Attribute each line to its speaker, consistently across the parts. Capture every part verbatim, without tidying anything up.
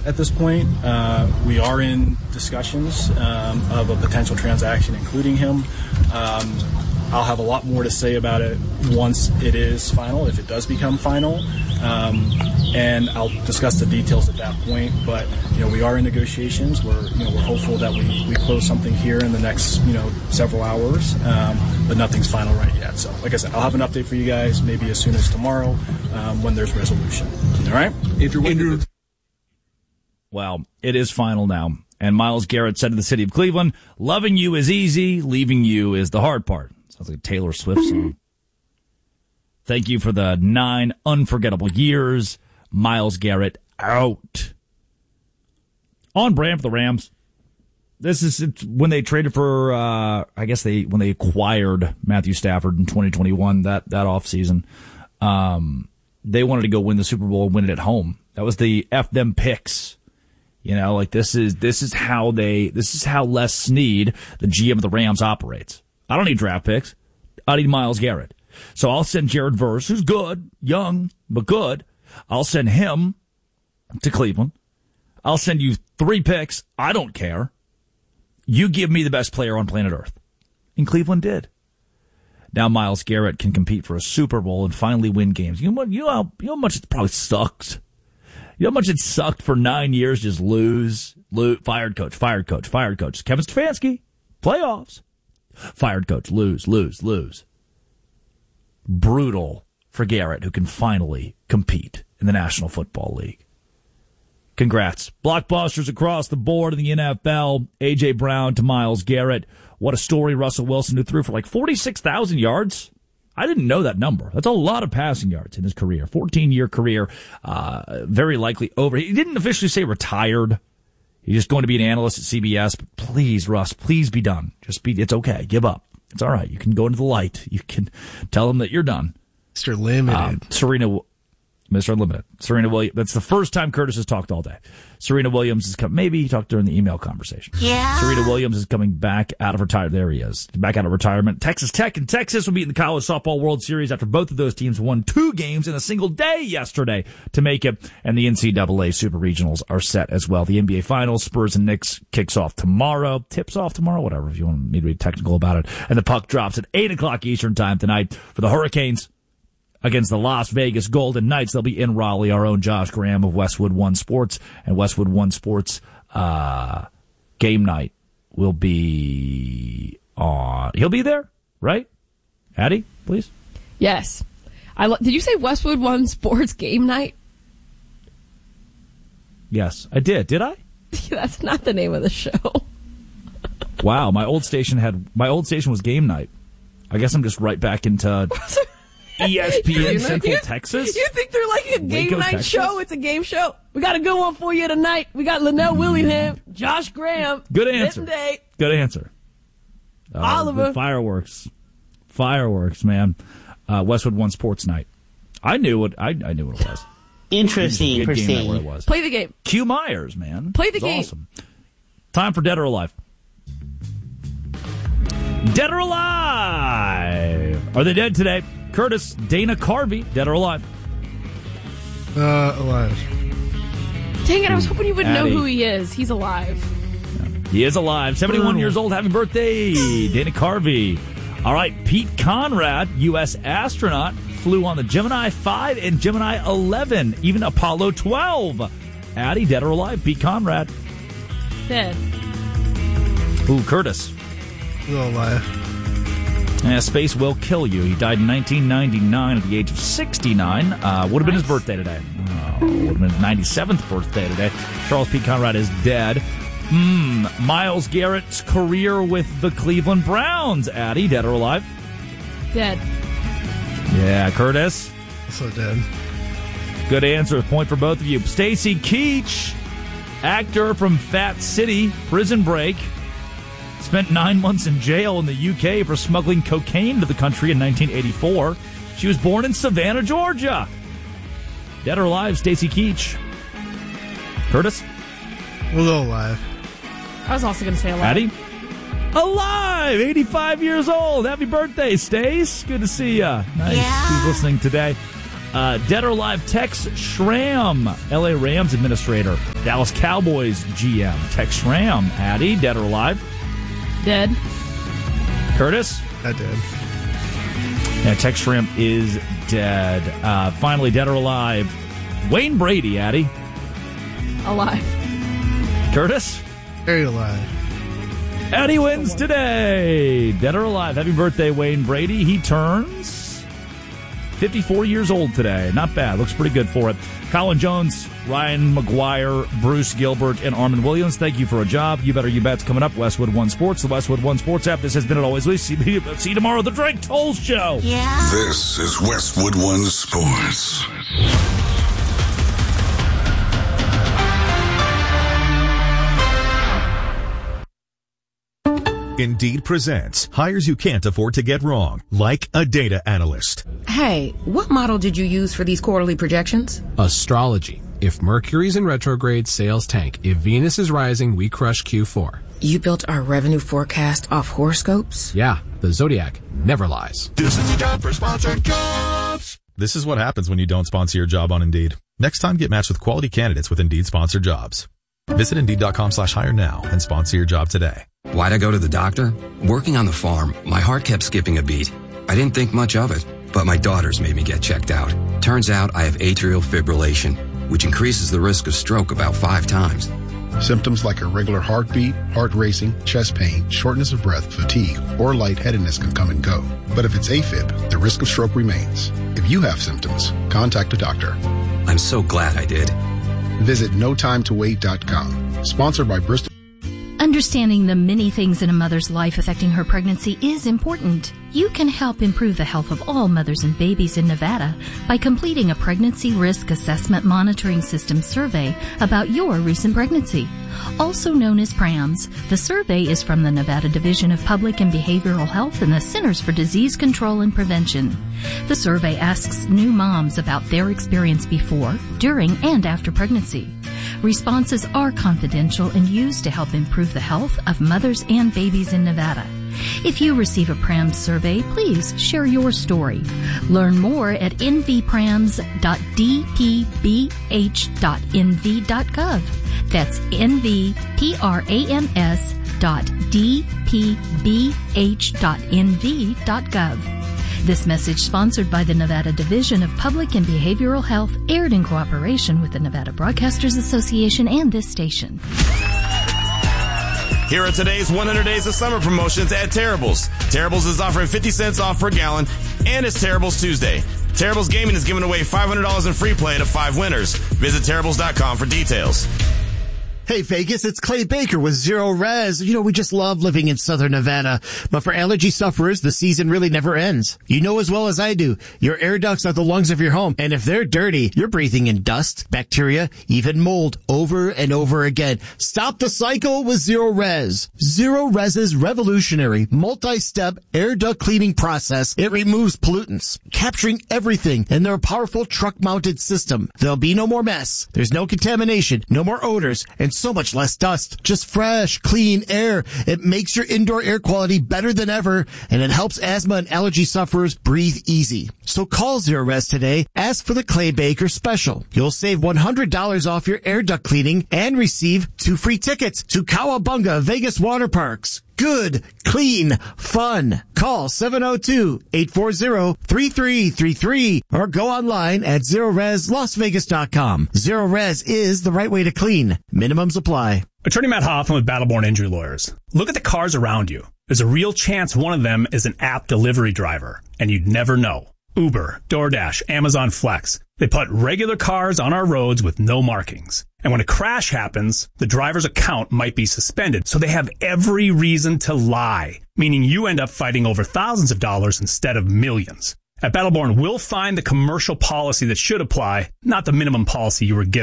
Speaker 1: at this point. Uh, we are in discussions um, of a potential transaction, including him. Um, I'll have a lot more to say about it once it is final, if it does become final. Um, and I'll discuss the details at that point. But, you know, we are in negotiations. We're, you know, we're hopeful that we, we close something here in the next, you know, several hours. Um, but nothing's final right yet. So, like I said, I'll have an update for you guys maybe as soon as tomorrow um, when there's resolution. All right? Andrew, Andrew.
Speaker 2: Well, it is final now. And Myles Garrett said to the city of Cleveland, loving you is easy, leaving you is the hard part. Sounds like a Taylor Swift song. Thank you for the nine unforgettable years. Myles Garrett out. On brand for the Rams. This is when they traded for, uh, I guess they when they acquired Matthew Stafford in twenty twenty-one, that, that offseason. Um, they wanted to go win the Super Bowl and win it at home. That was the F them picks. You know, like this is this is how they this is how Les Snead, the G M of the Rams, operates. I don't need draft picks. I need Myles Garrett. So I'll send Jared Verse, who's good, young, but good. I'll send him to Cleveland. I'll send you three picks. I don't care. You give me the best player on planet Earth. And Cleveland did. Now Myles Garrett can compete for a Super Bowl and finally win games. You know, you know, how, you know how much it probably sucked? You know how much it sucked for nine years just lose, lose, fired coach, fired coach, fired coach. Kevin Stefanski, playoffs. Fired coach, lose, lose, lose. Brutal for Garrett, who can finally compete in the National Football League. Congrats. Blockbusters across the board in the N F L. A J. Brown to Myles Garrett. What a story. Russell Wilson, who threw for like forty-six thousand yards. I didn't know that number. That's a lot of passing yards in his career. fourteen-year career, uh, very likely over. He didn't officially say retired. He's just going to be an analyst at C B S. But please, Russ, please be done. Just be, it's okay. Give up. It's all right. You can go into the light. You can tell them that you're done.
Speaker 3: Mister Limited.
Speaker 2: Um, Serena, Mister Unlimited. Serena Williams. That's the first time Curtis has talked all day. Serena Williams is coming. Maybe he talked during the email conversation.
Speaker 4: Yeah.
Speaker 2: Serena Williams is coming back out of retirement. There he is. Back out of retirement. Texas Tech and Texas will meet in the College Softball World Series after both of those teams won two games in a single day yesterday to make it. And the N C double A Super Regionals are set as well. The N B A Finals, Spurs and Knicks, kicks off tomorrow. Tips off tomorrow, whatever, if you want me to be technical about it. And the puck drops at eight o'clock Eastern time tonight for the Hurricanes against the Las Vegas Golden Knights. They'll be in Raleigh. Our own Josh Graham of Westwood One Sports and Westwood One Sports uh, game night will be on. He'll be there, right? Addie, please.
Speaker 5: Yes. I lo- Did you say Westwood One Sports game night?
Speaker 2: Yes, I did. Did I?
Speaker 5: That's not the name of the show.
Speaker 2: Wow, my old station had my old station was game night. I guess I'm just right back into E S P N Central
Speaker 5: you,
Speaker 2: Texas.
Speaker 5: You think they're like a game
Speaker 2: Waco,
Speaker 5: night
Speaker 2: Texas?
Speaker 5: show? It's a game show. We got a good one for you tonight. We got Linnell Willingham, Josh Graham.
Speaker 2: Good answer.
Speaker 5: Day.
Speaker 2: Good answer. Uh,
Speaker 5: Oliver.
Speaker 2: Fireworks. Fireworks, man. Uh, Westwood One Sports Night. I knew what I, I knew what it was.
Speaker 4: Interesting.
Speaker 2: It was a good game night where it
Speaker 4: Interesting.
Speaker 2: was.
Speaker 5: Play the game.
Speaker 2: Q Myers, man.
Speaker 5: Play the
Speaker 2: It was
Speaker 5: game.
Speaker 2: Awesome. Time for Dead or Alive. Dead or Alive. Are they dead today? Curtis, Dana Carvey, dead or alive?
Speaker 3: Uh, alive.
Speaker 5: Dang it, I was hoping you would know
Speaker 2: Addie.
Speaker 5: who he is. He's alive.
Speaker 2: He is alive. seventy-one years old. Happy birthday, Dana Carvey. All right, Pete Conrad, U S astronaut, flew on the Gemini five and Gemini eleven, even Apollo twelve. Addie, dead or alive? Pete Conrad.
Speaker 5: Dead.
Speaker 2: Ooh, Curtis.
Speaker 3: Still alive.
Speaker 2: Yeah, space will kill you. He died in nineteen ninety-nine at the age of sixty-nine. Uh, would have been his birthday today. Oh, would have been his ninety-seventh birthday today. Charles P. Conrad is dead. Mm, Myles Garrett's career with the Cleveland Browns. Addie, dead or alive?
Speaker 5: Dead.
Speaker 2: Yeah, Curtis.
Speaker 3: Also dead.
Speaker 2: Good answer. Point for both of you. Stacy Keach, actor from Fat City, Prison Break. Spent nine months in jail in the U K for smuggling cocaine to the country in nineteen eighty-four. She was born in Savannah, Georgia. Dead or alive, Stacy Keach. Curtis?
Speaker 3: We'll go alive.
Speaker 5: I was also going to say alive.
Speaker 2: Addie? Alive! eighty-five years old. Happy birthday, Stace. Good to see ya. Nice.
Speaker 4: Yeah.
Speaker 2: Who's listening today? Uh, Dead or Alive, Tex Schramm, L A Rams administrator. Dallas Cowboys G M, Tex Schramm. Addie, Dead or Alive?
Speaker 5: Dead.
Speaker 2: Curtis?
Speaker 3: I did.
Speaker 2: Yeah, Tex Schramm is dead. Uh, finally, Dead or Alive, Wayne Brady. Addie?
Speaker 5: Alive.
Speaker 2: Curtis?
Speaker 3: Very alive.
Speaker 2: Addie wins today. Dead or Alive. Happy birthday, Wayne Brady. He turns fifty-four years old today. Not bad. Looks pretty good for it. Colin Jones, Ryan McGuire, Bruce Gilbert, and Armin Williams, thank you for a job. You Better You Bet's coming up. Westwood One Sports, the Westwood One Sports app. This has been It Always Least. See, see you tomorrow, The Drake Toll Show.
Speaker 4: Yeah.
Speaker 6: This is Westwood One Sports.
Speaker 7: Indeed presents hires you can't afford to get wrong, like a data analyst.
Speaker 8: Hey, what model did you use for these quarterly projections?
Speaker 9: Astrology. If Mercury's in retrograde, sales tank. If Venus is rising, we crush Q four.
Speaker 8: You built our revenue forecast off horoscopes?
Speaker 9: Yeah, the Zodiac never lies.
Speaker 6: This is the job for sponsored jobs.
Speaker 10: This is what happens when you don't sponsor your job on Indeed. Next time, get matched with quality candidates with Indeed sponsored jobs. Visit Indeed.com slash hire now and sponsor your job today.
Speaker 11: Why'd I go to the doctor? Working on the farm, my heart kept skipping a beat. I didn't think much of it, but my daughters made me get checked out. Turns out I have atrial fibrillation, which increases the risk of stroke about five times.
Speaker 12: Symptoms like irregular heartbeat, heart racing, chest pain, shortness of breath, fatigue, or lightheadedness can come and go. But if it's AFib, the risk of stroke remains. If you have symptoms, contact a doctor.
Speaker 11: I'm so glad I did.
Speaker 12: Visit no time to wait dot com. Sponsored by Bristol.
Speaker 13: Understanding the many things in a mother's life affecting her pregnancy is important. You can help improve the health of all mothers and babies in Nevada by completing a Pregnancy Risk Assessment Monitoring System survey about your recent pregnancy. Also known as PRAMS, the survey is from the Nevada Division of Public and Behavioral Health and the Centers for Disease Control and Prevention. The survey asks new moms about their experience before, during, and after pregnancy. Responses are confidential and used to help improve the health of mothers and babies in Nevada. If you receive a PRAMS survey, please share your story. Learn more at n v prams dot d p b h dot n v dot gov. That's n v prams dot d p b h dot n v dot gov. This message, sponsored by the Nevada Division of Public and Behavioral Health, aired in cooperation with the Nevada Broadcasters Association and this station.
Speaker 14: Here are today's one hundred Days of Summer promotions at Terrible's. Terrible's is offering fifty cents off per gallon, and it's Terrible's Tuesday. Terrible's Gaming is giving away five hundred dollars in free play to five winners. Visit Terrible's dot com for details.
Speaker 15: Hey Vegas, it's Clay Baker with Zero Res. You know, we just love living in Southern Nevada. But for allergy sufferers, the season really never ends. You know as well as I do, your air ducts are the lungs of your home. And if they're dirty, you're breathing in dust, bacteria, even mold over and over again. Stop the cycle with Zero Res. Zero Res's revolutionary multi-step air duct cleaning process. It removes pollutants, capturing everything in their powerful truck-mounted system. There'll be no more mess. There's no contamination, no more odors, and so much less dust. Just fresh, clean air. It makes your indoor air quality better than ever, and it helps asthma and allergy sufferers breathe easy. So call Zero Res today. Ask for the Clay Baker special. You'll save one hundred dollars off your air duct cleaning and receive two free tickets to Cowabunga Vegas Water Parks. Good, clean, fun. Call seven oh two, eight four zero, three three three three or go online at zero res las vegas dot com. Zero Res is the right way to clean. Minimums apply.
Speaker 16: Attorney Matt Hoffman with Battleborn Injury Lawyers. Look at the cars around you. There's a real chance one of them is an app delivery driver, and you'd never know. Uber, DoorDash, Amazon Flex. They put regular cars on our roads with no markings. And when a crash happens, the driver's account might be suspended. So they have every reason to lie, meaning you end up fighting over thousands of dollars instead of millions. At Battleborn, we'll find the commercial policy that should apply, not the minimum policy you were given.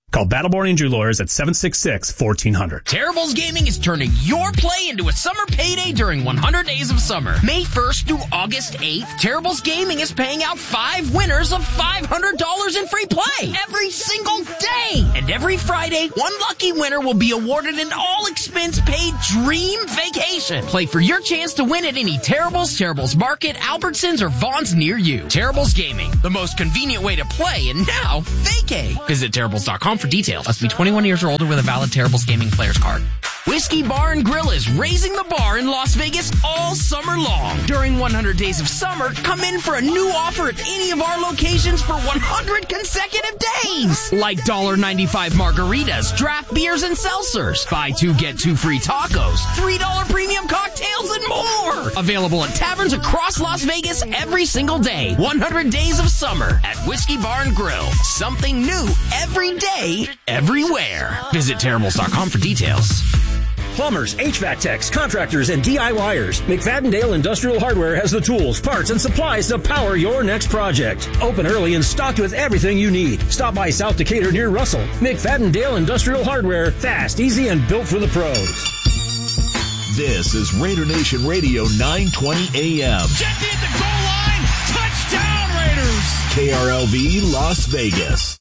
Speaker 16: Call Battleborn Injury Lawyers at seven six six, one four zero zero.
Speaker 4: Terribles Gaming is turning your play into a summer payday during one hundred days of summer. May first through August eighth, Terribles Gaming is paying out five winners of five hundred dollars in free play every single day. And every Friday, one lucky winner will be awarded an all-expense-paid dream vacation. Play for your chance to win at any Terribles, Terribles Market, Albertsons, or Vaughn's near you. Terribles Gaming, the most convenient way to play and now vacay. Visit Terribles dot com for details. Must be twenty-one years or older with a valid Terribles Gaming player's card. Whiskey Bar and Grill is raising the bar in Las Vegas all summer long. During one hundred days of summer, come in for a new offer at any of our locations for one hundred consecutive days. Like one dollar ninety-five margaritas, draft beers, and seltzers. Buy two, get two free tacos. three dollars premium cocktails and more. Available at taverns across Las Vegas every single day. one hundred days of summer at Whiskey Bar and Grill. Something new every day, everywhere. Visit Terribles dot com for details.
Speaker 17: Plumbers, H V A C techs, contractors, and D I Y ers. McFadden-Dale Industrial Hardware has the tools, parts, and supplies to power your next project. Open early and stocked with everything you need. Stop by South Decatur near Russell. McFadden-Dale Industrial Hardware. Fast, easy, and built for the pros.
Speaker 7: This is Raider Nation Radio nine twenty A M.
Speaker 6: Jackie at the goal line. Touchdown, Raiders.
Speaker 7: K R L V Las Vegas.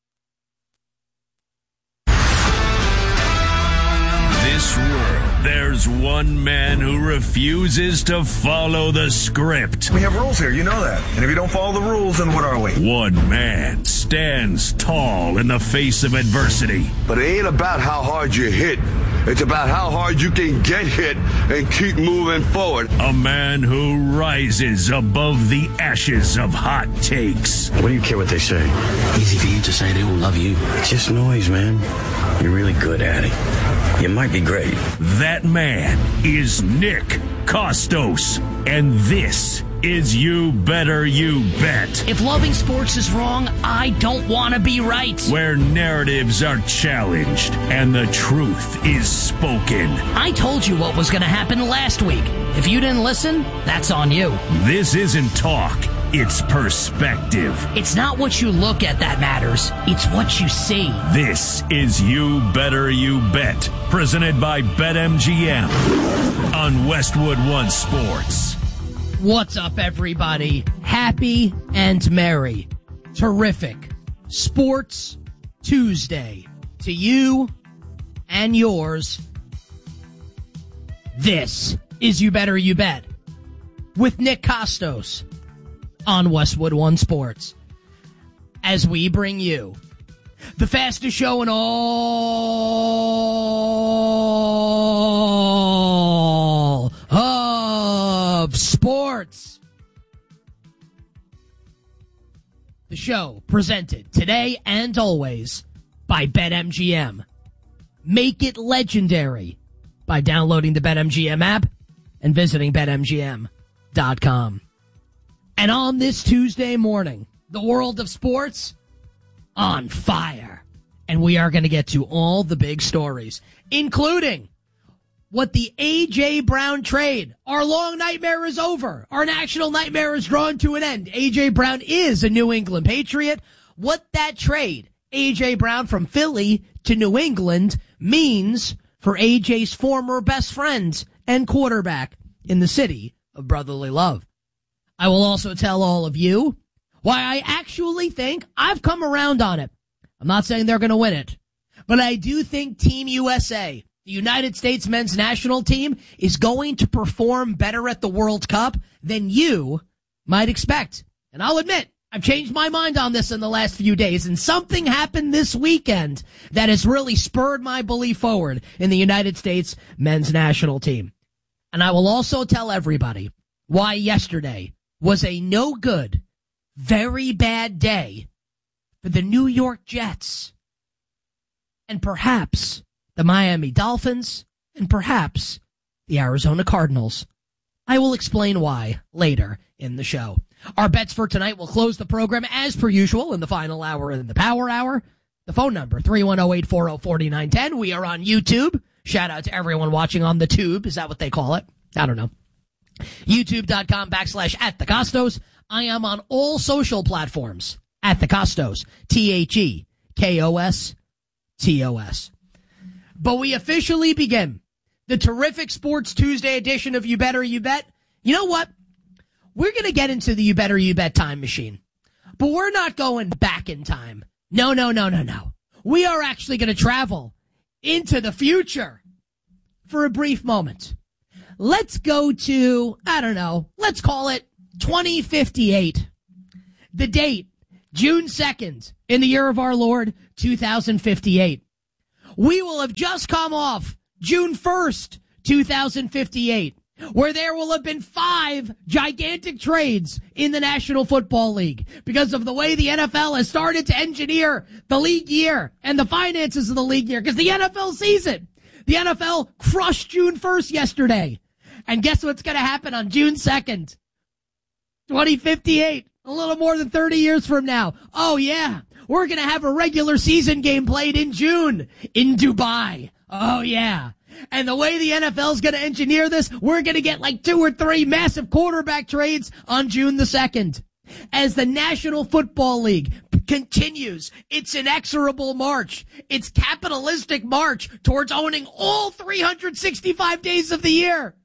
Speaker 18: This world, there's one man who refuses to follow the script.
Speaker 19: We have rules here, you know that. And if you don't follow the rules, then what are we?
Speaker 18: One man stands tall in the face of adversity.
Speaker 20: But it ain't about how hard you hit. It's about how hard you can get hit and keep moving forward.
Speaker 18: A man who rises above the ashes of hot takes.
Speaker 21: What do you care what they say? Easy for you to say they will love you. It's just noise, man. You're really good at it. You might be great.
Speaker 18: That man is Nick Kostos. And this is You Better You Bet.
Speaker 4: If loving sports is wrong, I don't want to be right.
Speaker 18: Where narratives are challenged and the truth is spoken.
Speaker 4: I told you what was going to happen last week. If you didn't listen, that's on you.
Speaker 18: This isn't talk. It's perspective.
Speaker 4: It's not what you look at that matters. It's what you see.
Speaker 18: This is You Better You Bet, presented by BetMGM on Westwood One Sports.
Speaker 5: What's up, everybody? Happy and merry. Terrific Sports Tuesday to you and yours. This is You Better You Bet with Nick Kostos on Westwood One Sports, as we bring you the fastest show in all of sports. The show presented today and always by BetMGM. Make it legendary by downloading the BetMGM app and visiting Bet M G M dot com. And on this Tuesday morning, the world of sports on fire. And we are going to get to all the big stories, including what the A J. Brown trade. Our long nightmare is over. Our national nightmare is drawn to an end. A J. Brown is a New England Patriot. What that trade, A J. Brown from Philly to New England, means for A J's former best friend and quarterback in the city of brotherly love. I will also tell all of you why I actually think I've come around on it. I'm not saying they're going to win it, but I do think Team U S A, the United States men's national team, is going to perform better at the World Cup than you might expect. And I'll admit, I've changed my mind on this in the last few days, and something happened this weekend that has really spurred my belief forward in the United States men's national team. And I will also tell everybody why yesterday was a no good, very bad day for the New York Jets and perhaps the Miami Dolphins and perhaps the Arizona Cardinals. I will explain why later in the show. Our bets for tonight will close the program as per usual in the final hour and the power hour. The phone number, three one zero, eight four zero, four nine one zero. We are on YouTube. Shout out to everyone watching on the tube. Is that what they call it? I don't know. YouTube.com backslash at the Kostos. I am on all social platforms at the Kostos. T H E K O S T O S. But we officially begin the terrific Sports Tuesday edition of You Better You Bet. You know what? We're going to get into the You Better You Bet time machine. But we're not going back in time. No, no, no, no, no. We are actually going to travel into the future for a brief moment. Let's go to, I don't know, let's call it twenty fifty-eight. The date, June second, in the year of our Lord, two thousand fifty-eight. We will have just come off June first, two thousand fifty-eight, where there will have been five gigantic trades in the National Football League because of the way the N F L has started to engineer the league year and the finances of the league year, because the N F L season, the N F L crushed June first yesterday. And guess what's going to happen on June second, twenty fifty-eight, a little more than thirty years from now? Oh, yeah. We're going to have a regular season game played in June in Dubai. Oh, yeah. And the way the N F L is going to engineer this, we're going to get like two or three massive quarterback trades on June the second. As the National Football League continues its inexorable march, its capitalistic march towards owning all three hundred sixty-five days of the year.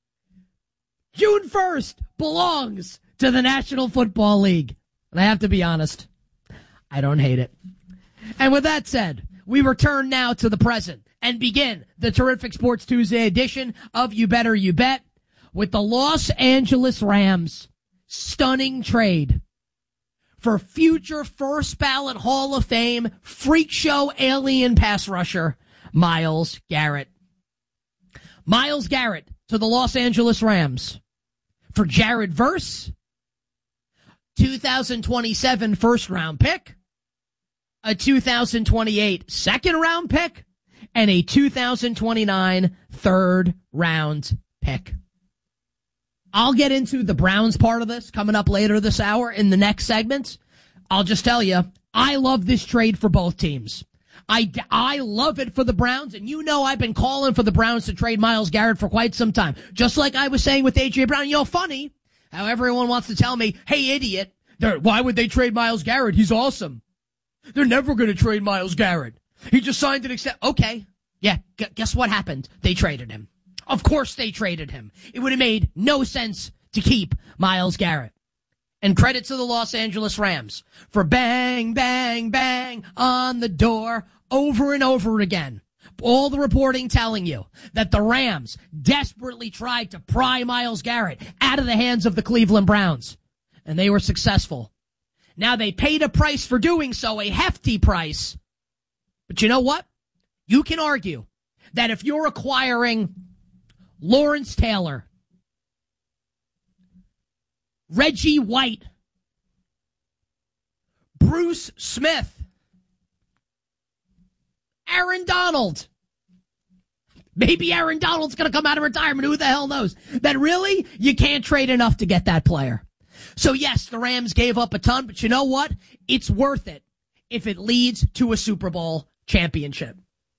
Speaker 5: June first belongs to the National Football League. And I have to be honest, I don't hate it. And with that said, we return now to the present and begin the terrific Sports Tuesday edition of You Better You Bet with the Los Angeles Rams' stunning trade for future first ballot Hall of Fame freak show alien pass rusher Myles Garrett. Myles Garrett to the Los Angeles Rams for Jared Verse, two thousand twenty-seven first round pick, a two thousand twenty-eight second round pick, and a two thousand twenty-nine third round pick. I'll get into the Browns part of this coming up later this hour in the next segment. I'll just tell you, I love this trade for both teams. I, I love it for the Browns, and you know I've been calling for the Browns to trade Myles Garrett for quite some time. Just like I was saying with A J Brown. You know, funny how everyone wants to tell me, hey, idiot, why would they trade Myles Garrett? He's awesome. They're never going to trade Myles Garrett. He just signed an extension. Okay, yeah, g- guess what happened? They traded him. Of course they traded him. It would have made no sense to keep Myles Garrett. And credit to the Los Angeles Rams for bang, bang, bang on the door over and over again. All the reporting telling you that the Rams desperately tried to pry Myles Garrett out of the hands of the Cleveland Browns. And they were successful. Now they paid a price for doing so, a hefty price. But you know what? You can argue that if you're acquiring Lawrence Taylor, Reggie White, Bruce Smith, Aaron Donald, maybe Aaron Donald's going to come out of retirement, who the hell knows, that really you can't trade enough to get that player. So yes, the Rams gave up a ton, but you know what? It's worth it if it leads to a Super Bowl championship.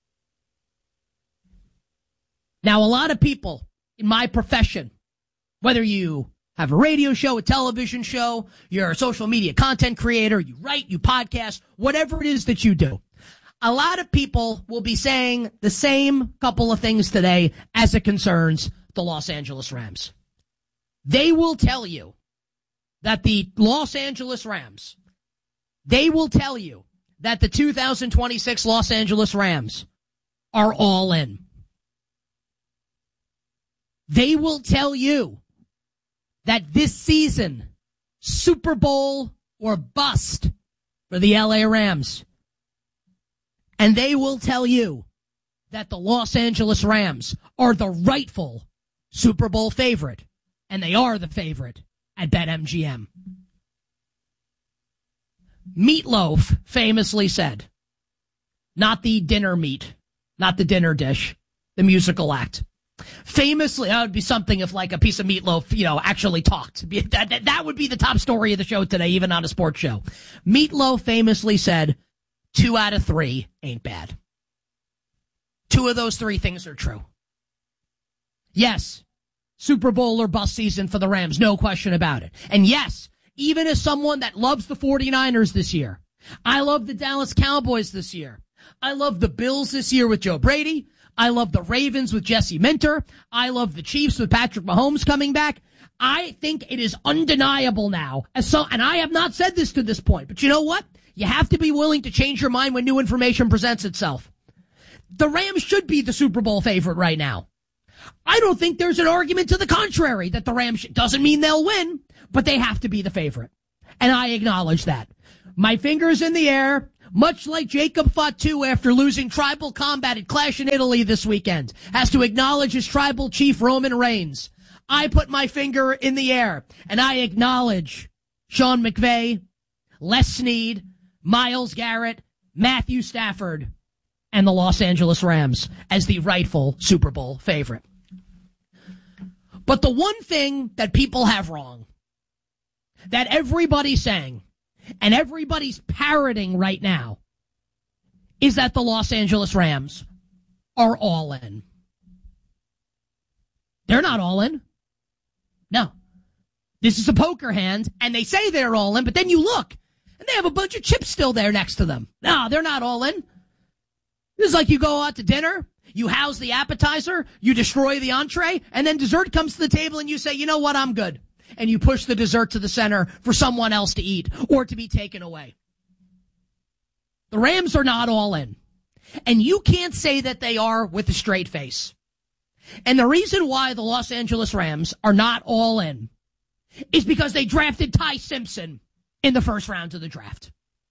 Speaker 5: Now, a lot of people in my profession, whether you have a radio show, a television show, you're a social media content creator, you write, you podcast, whatever it is that you do, a lot of people will be saying the same couple of things today as it concerns the Los Angeles Rams. They will tell you that the Los Angeles Rams, they will tell you that the two thousand twenty-six Los Angeles Rams are all in. They will tell you that this season, Super Bowl or bust for the L A Rams. And they will tell you that the Los Angeles Rams are the rightful Super Bowl favorite. And they are the favorite at BetMGM. Meatloaf famously said, not the dinner meat, not the dinner dish, the musical act. Famously, that would be something if like a piece of meatloaf, you know, actually talked. That, that, that would be the top story of the show today, even on a sports show. Meatloaf famously said, two out of three ain't bad. Two of those three things are true. Yes, Super Bowl or bust season for the Rams, no question about it. And yes, even as someone that loves the 49ers this year, I love the Dallas Cowboys this year, I love the Bills this year with Joe Brady. I love the Ravens with Jesse Minter. I love the Chiefs with Patrick Mahomes coming back. I think it is undeniable now. As so, and I have not said this to this point, but you know what? You have to be willing to change your mind when new information presents itself. The Rams should be the Super Bowl favorite right now. I don't think there's an argument to the contrary that the Rams should, doesn't mean they'll win, but they have to be the favorite. And I acknowledge that. My fingers in the air, much like Jacob Fatu after losing tribal combat at Clash in Italy this weekend, has to acknowledge his tribal chief Roman Reigns. I put my finger in the air, and I acknowledge Sean McVay, Les Snead, Myles Garrett, Matthew Stafford, and the Los Angeles Rams as the rightful Super Bowl favorite. But the one thing that people have wrong, that everybody's saying, and everybody's parroting right now, is that the Los Angeles Rams are all in. They're not all in. No. This is a poker hand, and they say they're all in, but then you look, and they have a bunch of chips still there next to them. No, they're not all in. This is like you go out to dinner, you house the appetizer, you destroy the entree, and then dessert comes to the table and you say, you know what, I'm good. And you push the dessert to the center for someone else to eat or to be taken away. The Rams are not all in. And you can't say that they are with a straight face. And the reason why the Los Angeles Rams are not all in is because they drafted Ty Simpson in the first round of the draft.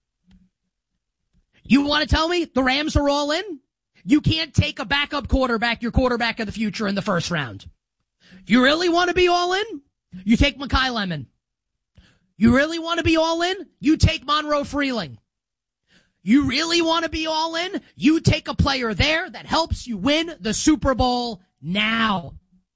Speaker 5: You want to tell me the Rams are all in? You can't take a backup quarterback, your quarterback of the future, in the first round. You really want to be all in? You take Mekhi Lemon. You really want to be all in? You take Monroe Freeling. You really want to be all in? You take a player there that helps you win the Super Bowl now.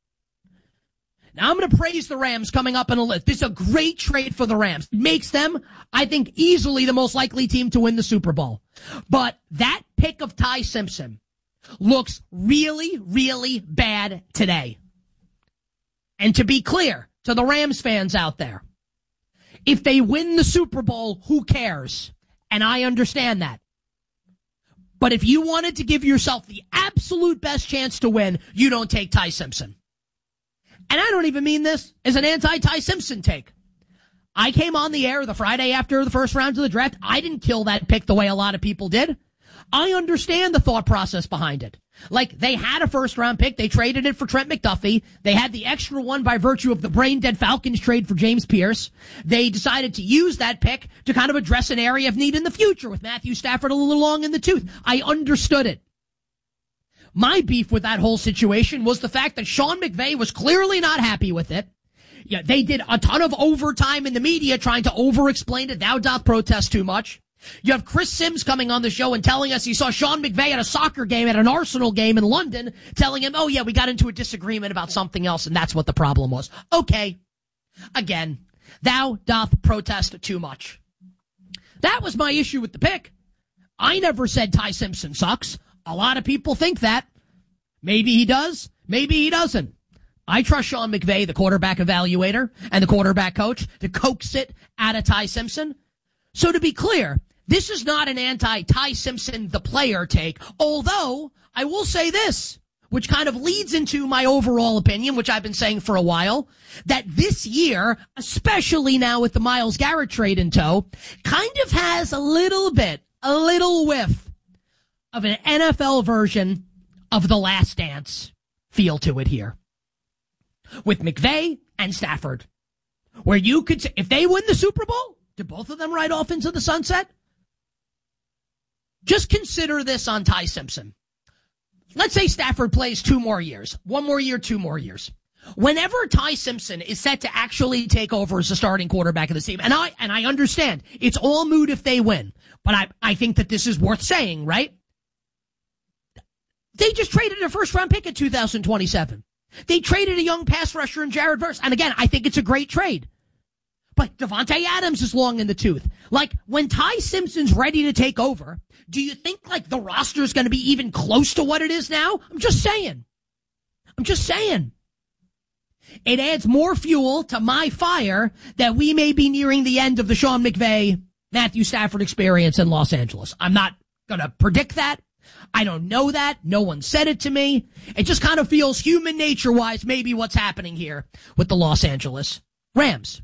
Speaker 5: Now, I'm going to praise the Rams coming up in a list. This is a great trade for the Rams. It makes them, I think, easily the most likely team to win the Super Bowl. But that pick of Ty Simpson looks really, really bad today. And to be clear to the Rams fans out there, if they win the Super Bowl, who cares? And I understand that. But if you wanted to give yourself the absolute best chance to win, you don't take Ty Simpson. And I don't even mean this as an anti-Ty Simpson take. I came on the air the Friday after the first round of the draft. I didn't kill that pick the way a lot of people did. I understand the thought process behind it. Like, they had a first-round pick. They traded it for Trent McDuffie. They had the extra one by virtue of the brain-dead Falcons trade for James Pierce. They decided to use that pick to kind of address an area of need in the future with Matthew Stafford a little long in the tooth. I understood it. My beef with that whole situation was the fact that Sean McVay was clearly not happy with it. Yeah, they did a ton of overtime in the media trying to over-explain it. Thou doth protest too much. You have Chris Sims coming on the show and telling us he saw Sean McVay at a soccer game, at an Arsenal game in London, telling him, oh yeah, we got into a disagreement about something else, and that's what the problem was. Okay. Again, thou doth protest too much. That was my issue with the pick. I never said Ty Simpson sucks. A lot of people think that. Maybe he does. Maybe he doesn't. I trust Sean McVay, the quarterback evaluator, and the quarterback coach to coax it out of Ty Simpson. So to be clear, this is not an anti-Ty Simpson, the player take, although I will say this, which kind of leads into my overall opinion, which I've been saying for a while, that this year, especially now with the Myles Garrett trade in tow, kind of has a little bit, a little whiff of an N F L version of The Last Dance feel to it here. With McVay and Stafford. Where you could say, if they win the Super Bowl, do both of them ride off into the sunset? Just consider this on Ty Simpson. Let's say Stafford plays two more years. One more year, two more years. Whenever Ty Simpson is set to actually take over as the starting quarterback of the team, and I and I understand, it's all moot if they win, but I, I think that this is worth saying, right? They just traded a first-round pick in two thousand twenty-seven. They traded a young pass rusher in Jared Verse. And again, I think it's a great trade. But Devontae Adams is long in the tooth. Like, when Ty Simpson's ready to take over, do you think, like, the roster is going to be even close to what it is now? I'm just saying. I'm just saying. It adds more fuel to my fire that we may be nearing the end of the Sean McVay, Matthew Stafford experience in Los Angeles. I'm not gonna predict that. I don't know that. No one said it to me. It just kind of feels human nature-wise maybe what's happening here with the Los Angeles Rams.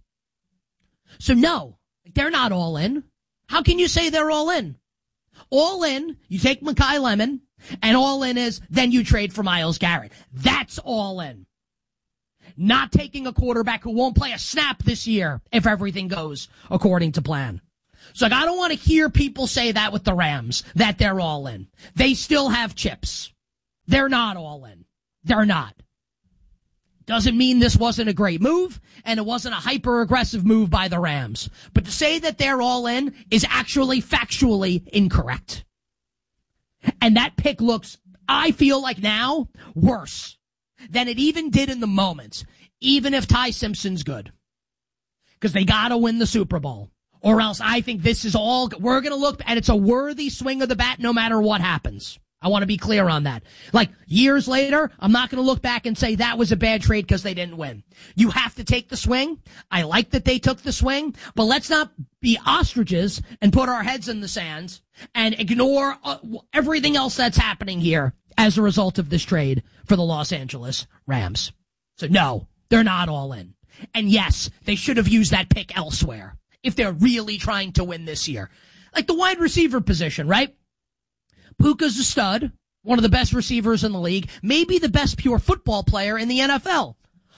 Speaker 5: So no, they're not all in. How can you say they're all in? All in, you take Mekhi Lemon, and all in is then you trade for Myles Garrett. That's all in. Not taking a quarterback who won't play a snap this year if everything goes according to plan. So like, I don't want to hear people say that with the Rams, that they're all in. They still have chips. They're not all in. They're not. Doesn't mean this wasn't a great move, and it wasn't a hyper-aggressive move by the Rams. But to say that they're all in is actually factually incorrect. And that pick looks, I feel like now, worse than it even did in the moment, even if Ty Simpson's good. Because they got to win the Super Bowl. Or else I think this is all, we're going to look, and it's a worthy swing of the bat no matter what happens. I want to be clear on that. Like, years later, I'm not going to look back and say that was a bad trade because they didn't win. You have to take the swing. I like that they took the swing, but let's not be ostriches and put our heads in the sand and ignore uh, everything else that's happening here as a result of this trade for the Los Angeles Rams. So no, they're not all in. And yes, they should have used that pick elsewhere if they're really trying to win this year. Like the wide receiver position, right? Puka's a stud, one of the best receivers in the league, maybe the best pure football player in the N F L.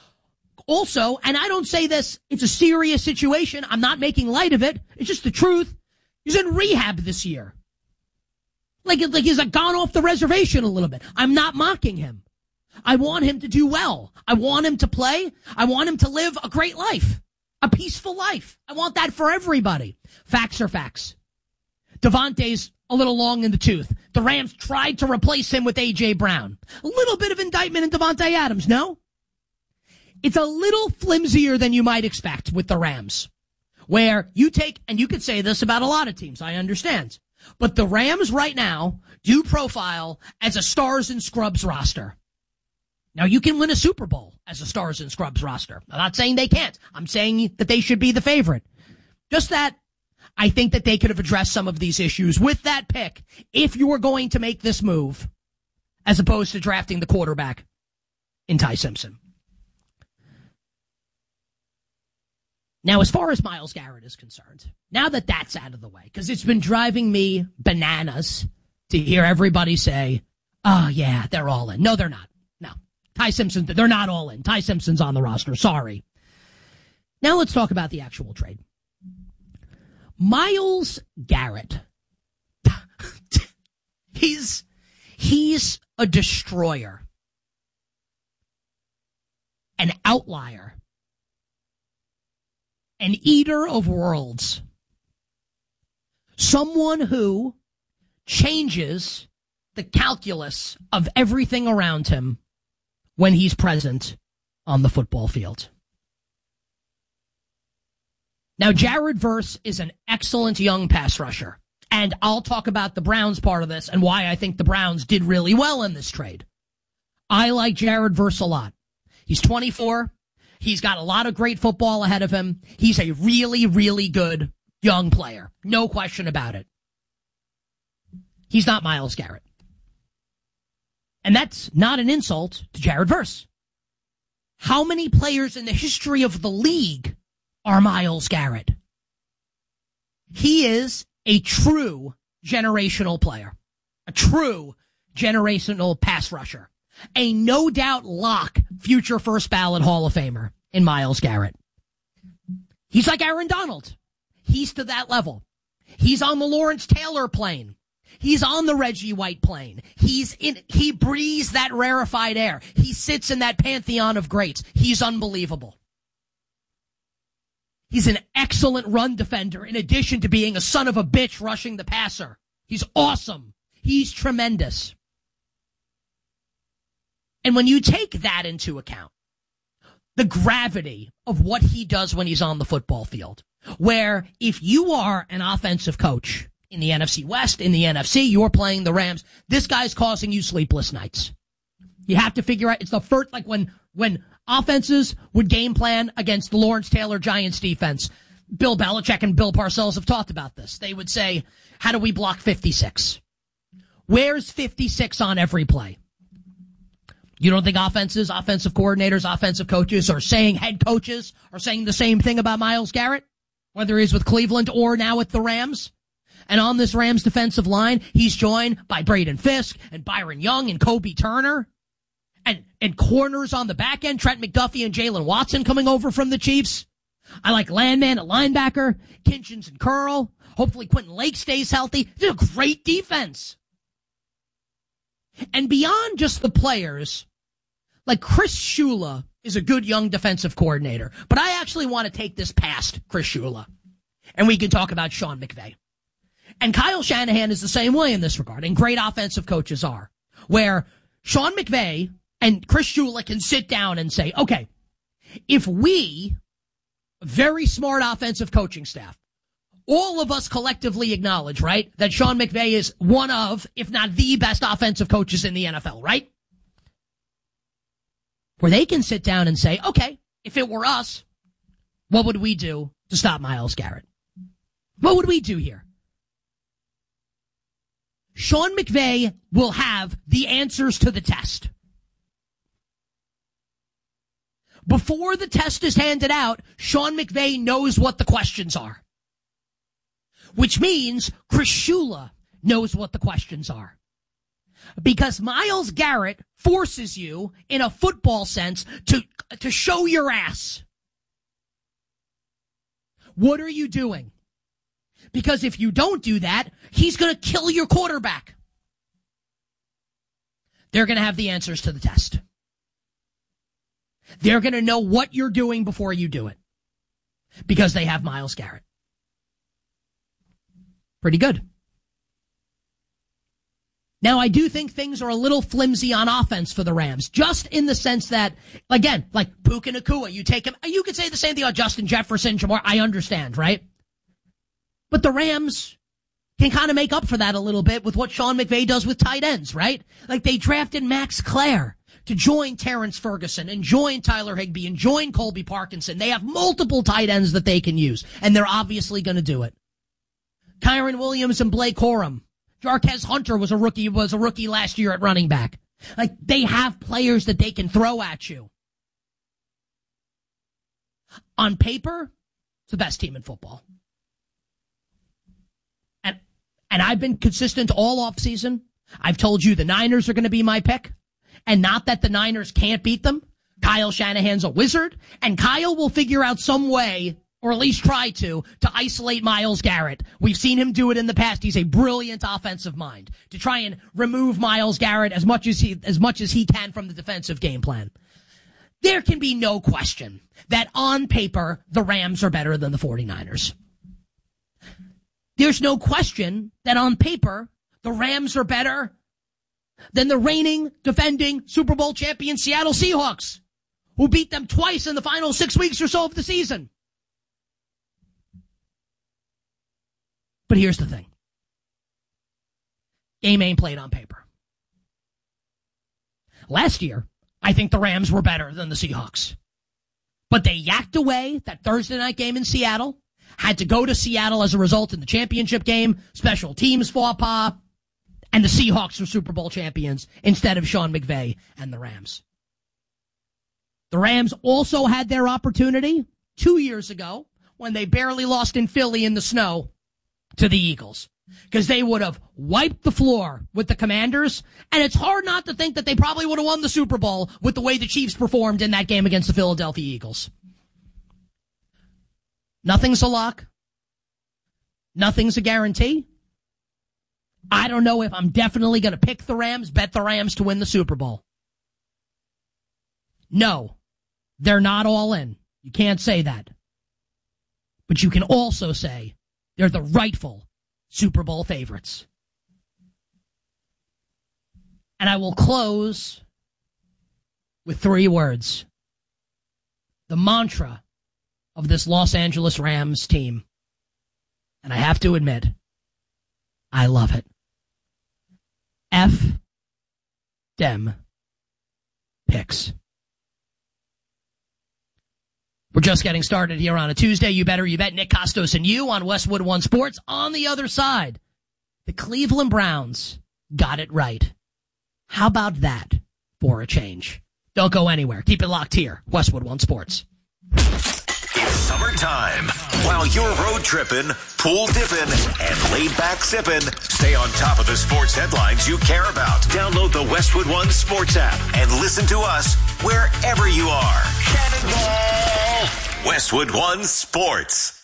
Speaker 5: Also, and I don't say this, it's a serious situation. I'm not making light of it. It's just the truth. He's in rehab this year. Like, like he's like gone off the reservation a little bit. I'm not mocking him. I want him to do well. I want him to play. I want him to live a great life, a peaceful life. I want that for everybody. Facts are facts. Devontae's a little long in the tooth. The Rams tried to replace him with A J. Brown. A little bit of indictment in Devontae Adams, no? It's a little flimsier than you might expect with the Rams, where you take, and you could say this about a lot of teams, I understand, but the Rams right now do profile as a stars and scrubs roster. Now, you can win a Super Bowl as a stars and scrubs roster. I'm not saying they can't. I'm saying that they should be the favorite. Just that I think that they could have addressed some of these issues with that pick if you were going to make this move, as opposed to drafting the quarterback in Ty Simpson. Now, as far as Myles Garrett is concerned, now that that's out of the way, because it's been driving me bananas to hear everybody say, oh, yeah, they're all in. No, they're not. No. Ty Simpson, they're not all in. Ty Simpson's on the roster. Sorry. Now let's talk about the actual trade. Myles Garrett, he's, he's a destroyer, an outlier, an eater of worlds, someone who changes the calculus of everything around him when he's present on the football field. Now, Jared Verse is an excellent young pass rusher, and I'll talk about the Browns part of this and why I think the Browns did really well in this trade. I like Jared Verse a lot. He's twenty-four. He's got a lot of great football ahead of him. He's a really, really good young player. No question about it. He's not Myles Garrett. And that's not an insult to Jared Verse. How many players in the history of the league are Myles Garrett? He is a true generational player, a true generational pass rusher, a no doubt lock future first ballot Hall of Famer in Myles Garrett. He's like Aaron Donald. He's to that level. He's on the Lawrence Taylor plane. He's on the Reggie White plane. He's in, he breathes that rarefied air. He sits in that pantheon of greats. He's unbelievable. He's an excellent run defender in addition to being a son of a bitch rushing the passer. He's awesome. He's tremendous. And when you take that into account, the gravity of what he does when he's on the football field, where if you are an offensive coach in the N F C West, in the N F C, you're playing the Rams, this guy's causing you sleepless nights. You have to figure out, it's the first, like when, when offenses would game plan against the Lawrence Taylor Giants defense. Bill Belichick and Bill Parcells have talked about this. They would say, how do we block fifty-six? wears fifty-six on every play. You don't think offenses, offensive coordinators, offensive coaches are saying, head coaches are saying the same thing about Myles Garrett? Whether he's with Cleveland or now with the Rams? And on this Rams defensive line, he's joined by Braden Fisk and Byron Young and Kobe Turner. And, and corners on the back end, Trent McDuffie and Jalen Watson coming over from the Chiefs. I like Landman at linebacker, Kinchins and Curl. Hopefully Quentin Lake stays healthy. It's a great defense. And beyond just the players, like Chris Shula is a good young defensive coordinator. But I actually want to take this past Chris Shula. And we can talk about Sean McVay. And Kyle Shanahan is the same way in this regard, and great offensive coaches are, where Sean McVay and Chris Shula can sit down and say, okay, if we, very smart offensive coaching staff, all of us collectively acknowledge, right, that Sean McVay is one of, if not the best offensive coaches in the N F L, right? Where they can sit down and say, okay, if it were us, what would we do to stop Myles Garrett? What would we do here? Sean McVay will have the answers to the test. Before the test is handed out, Sean McVay knows what the questions are. Which means Chris Shula knows what the questions are. Because Myles Garrett forces you, in a football sense, to, to show your ass. What are you doing? Because if you don't do that, he's going to kill your quarterback. They're going to have the answers to the test. They're going to know what you're doing before you do it. Because they have Myles Garrett. Pretty good. Now, I do think things are a little flimsy on offense for the Rams, just in the sense that, again, like Puka Nacua, you take him, you could say the same thing about Justin Jefferson, Jamar, I understand, right? But the Rams can kind of make up for that a little bit with what Sean McVay does with tight ends, right? Like they drafted Max Clare to join Terrence Ferguson and join Tyler Higbee and join Colby Parkinson. They have multiple tight ends that they can use, and they're obviously going to do it. Kyron Williams and Blake Corum. Jarquez Hunter was a rookie, was a rookie last year at running back. Like they have players that they can throw at you. On paper, it's the best team in football. And I've been consistent all offseason. I've told you the Niners are going to be my pick. And not that the Niners can't beat them. Kyle Shanahan's a wizard. And Kyle will figure out some way, or at least try to, to isolate Myles Garrett. We've seen him do it in the past. He's a brilliant offensive mind. To try and remove Myles Garrett as much as he, as much as he can from the defensive game plan. There can be no question that on paper, the Rams are better than the 49ers. There's no question that on paper, the Rams are better than the reigning, defending Super Bowl champion Seattle Seahawks, who beat them twice in the final six weeks or so of the season. But here's the thing. Game ain't played on paper. Last year, I think the Rams were better than the Seahawks. But they yacked away that Thursday night game in Seattle. Had to go to Seattle as a result in the championship game, special teams faux pas, and the Seahawks were Super Bowl champions instead of Sean McVay and the Rams. The Rams also had their opportunity two years ago when they barely lost in Philly in the snow to the Eagles, because they would have wiped the floor with the Commanders, and it's hard not to think that they probably would have won the Super Bowl with the way the Chiefs performed in that game against the Philadelphia Eagles. Nothing's a lock. Nothing's a guarantee. I don't know if I'm definitely going to pick the Rams, bet the Rams to win the Super Bowl. No, they're not all in. You can't say that. But you can also say they're the rightful Super Bowl favorites. And I will close with three words. The mantra of this Los Angeles Rams team. And I have to admit, I love it. F dem picks. We're just getting started here on a Tuesday. You better you bet. Nick Costos and you on Westwood One Sports. On the other side, the Cleveland Browns got it right. How about that for a change? Don't go anywhere. Keep it locked here. Westwood One Sports.
Speaker 1: It's summertime. While you're road tripping, pool dipping, and laid back sipping, stay on top of the sports headlines you care about. Download the Westwood One Sports app and listen to us wherever you are. Cannonball! Westwood One Sports.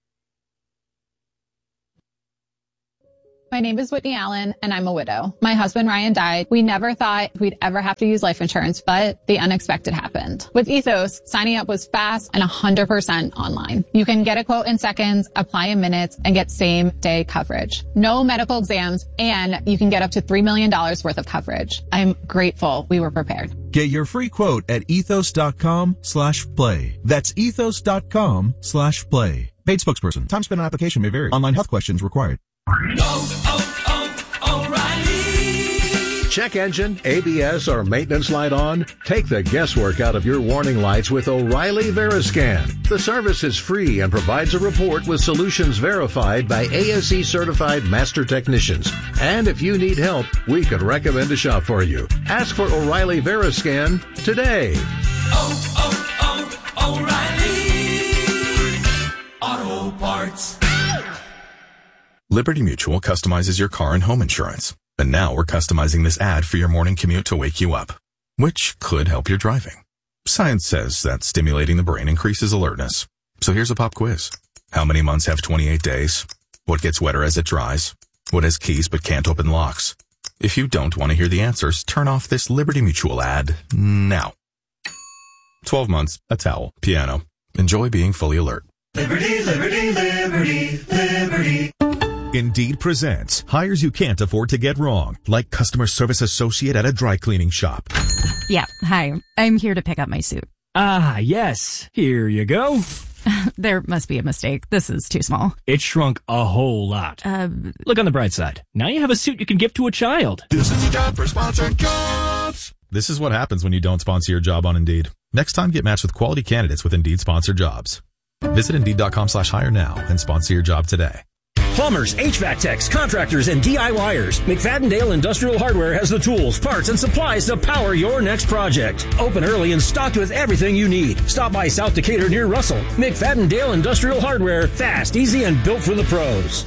Speaker 22: My name is Whitney Allen, and I'm a widow. My husband, Ryan, died. We never thought we'd ever have to use life insurance, but the unexpected happened. With Ethos, signing up was fast and one hundred percent online. You can get a quote in seconds, apply in minutes, and get same-day coverage. No medical exams, and you can get up to three million dollars worth of coverage. I'm grateful we were prepared.
Speaker 23: Get your free quote at ethos.com slash play. That's ethos.com slash play. Paid spokesperson. Time spent on application may vary. Online health questions required.
Speaker 6: Oh, oh, oh, O'Reilly.
Speaker 24: Check engine, A B S, or maintenance light on? Take the guesswork out of your warning lights with O'Reilly Veriscan. The service is free and provides a report with solutions verified by A S E certified master technicians. And if you need help, we could recommend a shop for you. Ask for O'Reilly Veriscan today.
Speaker 6: Oh, oh, oh, O'Reilly Auto Parts.
Speaker 10: Liberty Mutual customizes your car and home insurance. And now we're customizing this ad for your morning commute to wake you up, which could help your driving. Science says that stimulating the brain increases alertness. So here's a pop quiz. How many months have twenty-eight days? What gets wetter as it dries? What has keys but can't open locks? If you don't want to hear the answers, turn off this Liberty Mutual ad now. twelve months, a towel, piano. Enjoy being fully alert.
Speaker 6: Liberty, liberty, liberty, liberty.
Speaker 7: Indeed presents hires you can't afford to get wrong, like customer service associate at a dry cleaning shop.
Speaker 25: Yeah, hi. I'm here to pick up my suit.
Speaker 26: Ah, yes. Here you go.
Speaker 25: There must be a mistake. This is too small.
Speaker 26: It shrunk a whole lot.
Speaker 25: Uh,
Speaker 26: Look on the bright side. Now you have a suit you can give to a child.
Speaker 7: This is the job for sponsored jobs. This is what happens when you don't sponsor your job on Indeed. Next time, get matched with quality candidates with Indeed sponsored jobs. Visit Indeed.com slash hire now and sponsor your job today.
Speaker 17: Plumbers, H V A C techs, contractors, and D I Y ers. McFadden-Dale Industrial Hardware has the tools, parts, and supplies to power your next project. Open early and stocked with everything you need. Stop by South Decatur near Russell. McFadden-Dale Industrial Hardware. Fast, easy, and built for the pros.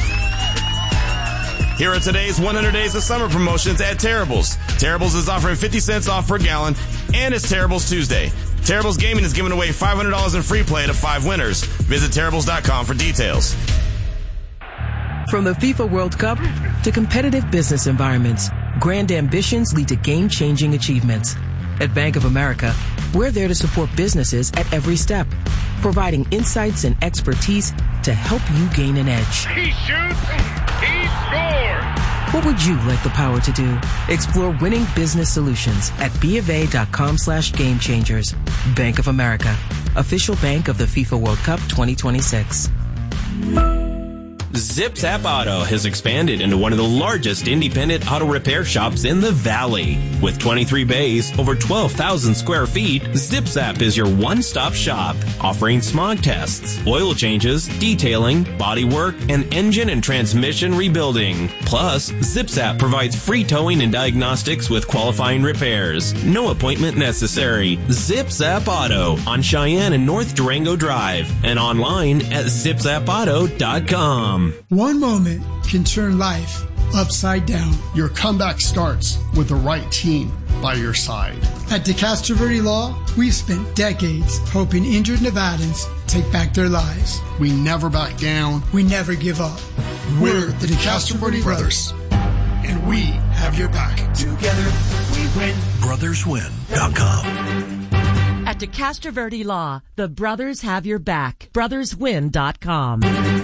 Speaker 14: Here are today's one hundred Days of Summer promotions at Terrible's. Terrible's is offering fifty cents off per gallon, and it's Terrible's Tuesday. Terrible's Gaming is giving away five hundred dollars in free play to five winners. Visit Terrible's dot com for details.
Speaker 27: From the FIFA World Cup to competitive business environments, grand ambitions lead to game-changing achievements. At Bank of America, we're there to support businesses at every step, providing insights and expertise to help you gain an edge.
Speaker 6: He shoots, he scores.
Speaker 27: What would you like the power to do? Explore winning business solutions at BofA.com slash game changers. Bank of America, official bank of the FIFA World Cup twenty twenty-six.
Speaker 28: Zips App Auto has expanded into one of the largest independent auto repair shops in the Valley. With twenty-three bays, over twelve thousand square feet, Zips App is your one-stop shop, offering smog tests, oil changes, detailing, body work, and engine and transmission rebuilding. Plus, Zips App provides free towing and diagnostics with qualifying repairs. No appointment necessary. Zips App Auto on Cheyenne and North Durango Drive and online at zips app auto dot com.
Speaker 29: One moment can turn life upside down.
Speaker 30: Your comeback starts with the right team by your side.
Speaker 29: At DeCastro Verde Law, we've spent decades helping injured Nevadans take back their lives.
Speaker 30: We never back down.
Speaker 29: We never give up.
Speaker 30: We're the DeCastro Verde Brothers, and we have your back.
Speaker 6: Together we win.
Speaker 1: brothers win dot com.
Speaker 31: At DeCastro Verde Law, the brothers have your back. brothers win dot com.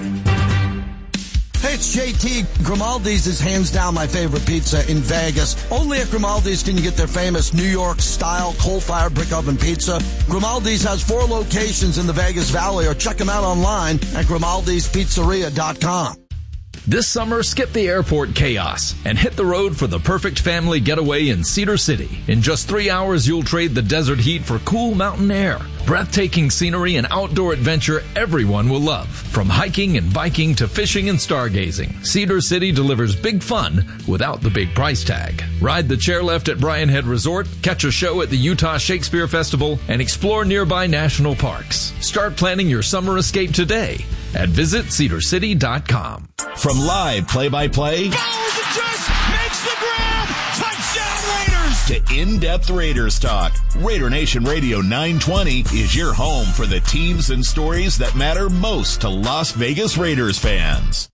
Speaker 32: Hey, it's J T. Grimaldi's is hands down my favorite pizza in Vegas. Only at Grimaldi's can you get their famous New York-style coal-fired brick oven pizza. Grimaldi's has four locations in the Vegas Valley, or check them out online at grimaldis pizzeria dot com.
Speaker 33: This summer, skip the airport chaos and hit the road for the perfect family getaway in Cedar City. In just three hours, you'll trade the desert heat for cool mountain air. Breathtaking scenery and outdoor adventure everyone will love. From hiking and biking to fishing and stargazing, Cedar City delivers big fun without the big price tag. Ride the chairlift at Bryan Head Resort, catch a show at the Utah Shakespeare Festival, and explore nearby national parks. Start planning your summer escape today at visit cedar city dot com.
Speaker 1: From live play-by-play
Speaker 6: Follows it, just makes the grab. Touchdown Raiders.
Speaker 1: to in-depth Raiders talk, Raider Nation Radio nine twenty is your home for the teams and stories that matter most to Las Vegas Raiders fans.